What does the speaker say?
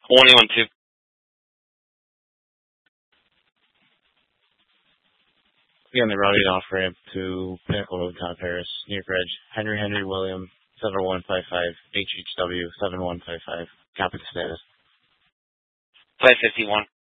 112. Again, the routing off ramp to Pinnacle Road, Town Paris, New York Reg, Henry William, 7155, HHW 7155. Copy the status. 551.